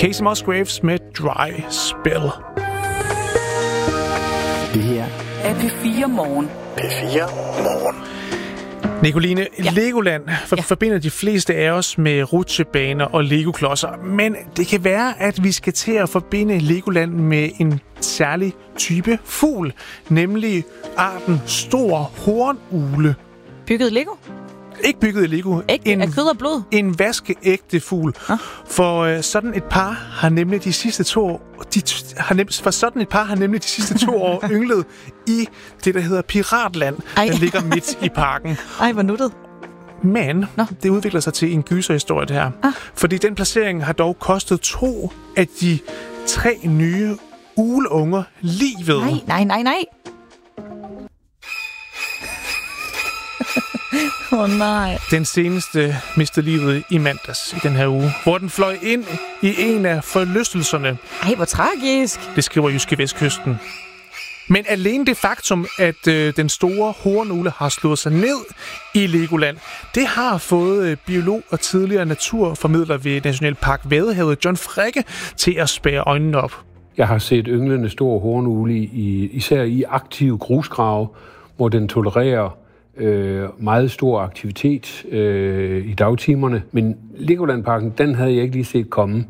Casey Musgraves med Dry Spell. Det her er P4 Morgen. P4 Morgen. Nicoline, Legoland forbinder de fleste af os med rutsjebaner og legoklodser, men det kan være, at vi skal til at forbinde Legoland med en særlig type fugl, nemlig arten stor hornugle. Bygget Lego? Ikke bygget af Lego. Af kød og blod? En vaskeægte fugl. For sådan et par har nemlig de sidste 2 år ynglet i det, der hedder Piratland, der ligger midt i parken. Ej, hvor nuttet. Men det udvikler sig til en gyserhistorie, det her. Fordi den placering har dog kostet 2 af de 3 nye ugleunger livet. Nej. Nej. Den seneste mistede livet i mandags i den her uge, hvor den fløj ind i en af forlystelserne. Ej, hvor tragisk. Det skriver Jyske Vestkysten. Men alene det faktum, at den store hornugle har slået sig ned i Legoland, det har fået biolog og tidligere naturformidler ved Nationalpark Vadehavet John Fricke til at spærre øjnene op. Jeg har set ynglende stor hornugle især i aktive grusgrave, hvor den tolererer meget stor aktivitet i dagtimerne. Men Legolandparken, den havde jeg ikke lige set komme.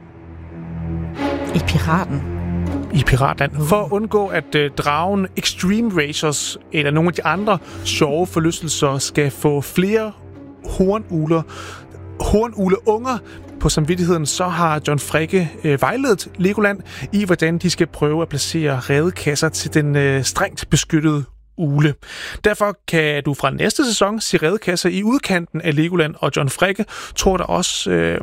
I Piratland. For at undgå, at dragen Extreme Racers eller nogle af de andre sjove forlystelser skal få flere hornugler på samvittigheden, så har John Fricke vejledet Legoland i, hvordan de skal prøve at placere redekasser til den strengt beskyttede ugle. Derfor kan du fra næste sæson se redekasser i udkanten af Legoland, og John Fricke tror der også